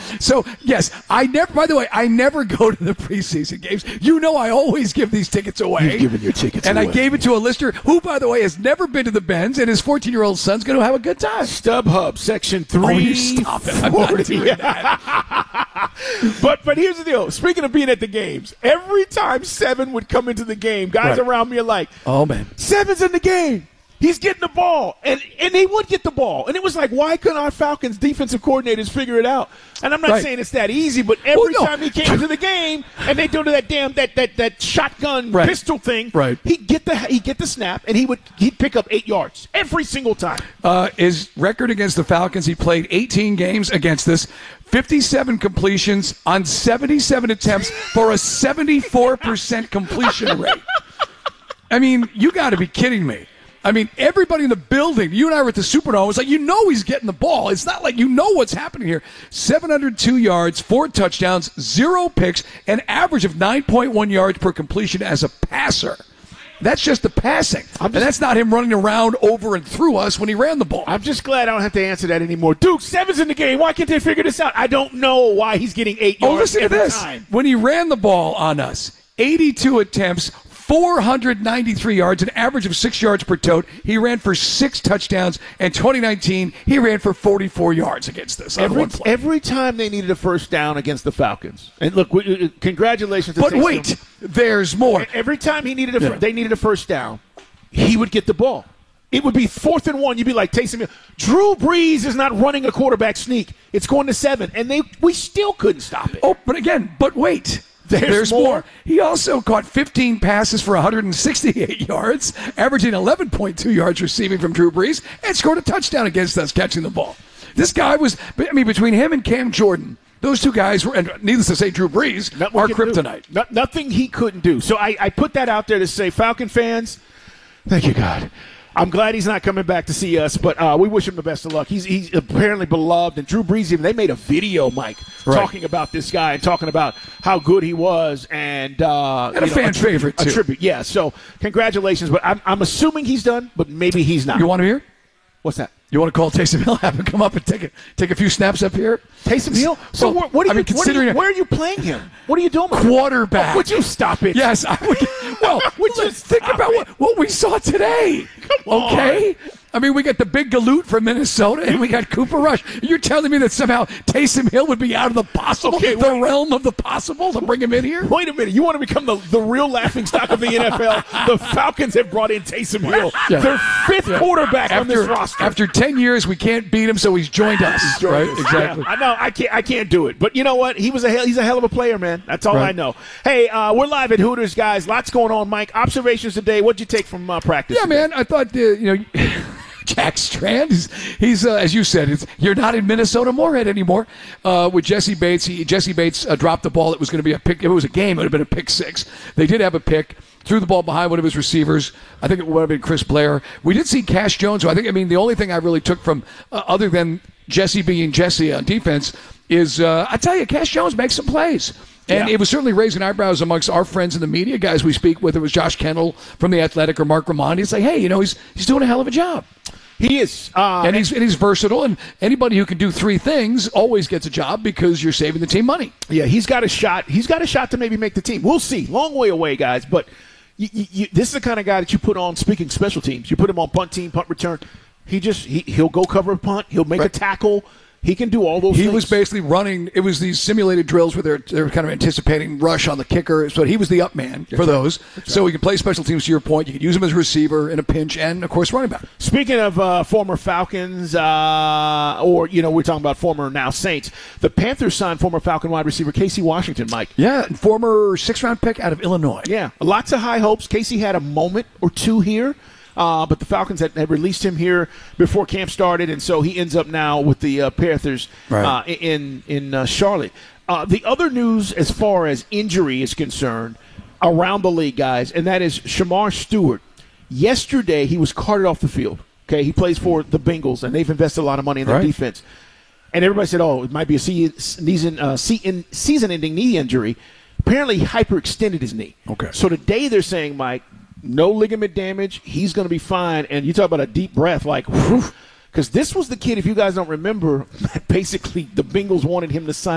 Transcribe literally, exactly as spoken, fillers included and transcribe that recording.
So, yes, I never, by the way, I never go to the preseason games. You know I always give these tickets away. You've given your tickets and away. And I gave it to a listener who, by the way, has never been to the Benz, and his fourteen-year-old son's going to have a good time. StubHub, section three. Oh, you stop it. I'm not doing that. but, but here's the deal. Speaking of being at the games, every time Seven would come into the game, guys right. around me are like, oh, man. Seven's in the game. He's getting the ball. And and they would get the ball. And it was like, why couldn't our Falcons defensive coordinators figure it out? And I'm not right. saying it's that easy, but every well, no. time he came into the game and they do that damn that that that shotgun right. pistol thing, right. he'd get the he'd get the snap and he would he'd pick up eight yards every single time. Uh, his record against the Falcons, he played eighteen games against us, fifty-seven completions on seventy-seven attempts for a seventy-four percent completion rate. I mean, you got to be kidding me. I mean, everybody in the building, you and I were at the Superdome, was like, you know he's getting the ball. It's not like you know what's happening here. seven hundred two yards, four touchdowns, zero picks, an average of nine point one yards per completion as a passer. That's just the passing. Just, and that's not him running around over and through us when he ran the ball. I'm just glad I don't have to answer that anymore. Duke, Seven's in the game. Why can't they figure this out? I don't know why he's getting eight yards oh, listen every to this. time. When he ran the ball on us, eighty-two attempts, four hundred ninety-three yards, an average of six yards per tote. He ran for six touchdowns. And twenty nineteen, he ran for forty-four yards against us. Every, every time they needed a first down against the Falcons. And look, we, congratulations to But Taysom. wait, there's more. Every time he needed a, yeah. they needed a first down, he would get the ball. It would be fourth and one. You'd be like, Taysom Hill. Drew Brees is not running a quarterback sneak. It's going to seven. And they we still couldn't stop it. Oh, but again, but wait. There's, There's more. more. He also caught fifteen passes for one hundred sixty-eight yards, averaging eleven point two yards receiving from Drew Brees, and scored a touchdown against us catching the ball. This guy was, I mean, between him and Cam Jordan, those two guys were, and needless to say, Drew Brees, Nothing are kryptonite. No, nothing he couldn't do. So I, I put that out there to say, Falcon fans, thank you, God. I'm glad he's not coming back to see us, but uh, we wish him the best of luck. He's he's apparently beloved, and Drew Brees, even they made a video, Mike, right. talking about this guy and talking about how good he was, and uh, and a know, fan a tri- favorite too. A tribute, yeah. So congratulations, but I'm I'm assuming he's done, but maybe he's not. You want to hear? What's that? You want to call Taysom Hill, have him come up and take a, take a few snaps up here? Taysom Hill? So well, what, what are I you, mean, considering what are you, where are you playing him? What are you doing? Quarterback. Oh, would you stop it? Yes, I would. Well, would you think about what, what we saw today. Come okay? On. I mean, we got the big galoot from Minnesota, and we got Cooper Rush. You're telling me that somehow Taysom Hill would be out of the possible, okay, the wait. realm of the possible to bring him in here? Wait a minute. You want to become the, the real laughingstock of the N F L? The Falcons have brought in Taysom Hill, yeah. their fifth yeah. quarterback after, on this roster. After ten years, we can't beat him, so he's joined us. He's joined right? us. Exactly. Yeah, I know. I can't. I can't do it. But you know what? He was a hell, he's a hell of a player, man. That's all right. I know. Hey, uh, we're live at Hooters, guys. Lots going on, Mike. Observations today. What'd you take from uh, practice? Yeah, today? man. I thought uh, you know. Jack Strand, he's, he's uh, as you said, it's, you're not in Minnesota Moorhead anymore. Uh, with Jesse Bates, he, Jesse Bates uh, dropped the ball. It was going to be a pick. If it was a game, it would have been a pick six. They did have a pick. Threw the ball behind one of his receivers. I think it would have been Chris Blair. We did see Cash Jones, who I think, I mean, the only thing I really took from, uh, other than Jesse being Jesse on defense, is, uh, I tell you, Cash Jones makes some plays. And yeah. it was certainly raising eyebrows amongst our friends in the media, guys we speak with. It was Josh Kendall from The Athletic or Mark Ramondi. It's like, hey, you know, he's he's doing a hell of a job. He is. Uh, and he's and he's versatile, and anybody who can do three things always gets a job because you're saving the team money. Yeah, he's got a shot. He's got a shot to maybe make the team. We'll see. Long way away, guys. But you, you, you, this is the kind of guy that you put on, speaking special teams, you put him on punt team, punt return. He just, he, he'll go cover a punt. He'll make right. a tackle. He can do all those he things. He was basically running. It was these simulated drills where they're, they're kind of anticipating rush on the kicker. So he was the up man for those. Right. So he could play special teams, to your point. You could use him as a receiver in a pinch and, of course, running back. Speaking of uh, former Falcons, uh, or, you know, we're talking about former now Saints, the Panthers signed former Falcon wide receiver Casey Washington, Mike. Yeah, former sixth-round pick out of Illinois. Yeah, lots of high hopes. Casey had a moment or two here. Uh, but the Falcons had, had released him here before camp started, and so he ends up now with the uh, Panthers right. uh, in in uh, Charlotte. Uh, the other news as far as injury is concerned around the league, guys, and that is Shamar Stewart. Yesterday, he was carted off the field. Okay, he plays for the Bengals, and they've invested a lot of money in their right. defense. And everybody said, oh, it might be a season, uh, season-ending knee injury. Apparently, he hyperextended his knee. Okay. So today they're saying, Mike, no ligament damage. He's going to be fine. And you talk about a deep breath, like, because this was the kid, if you guys don't remember, basically the Bengals wanted him to sign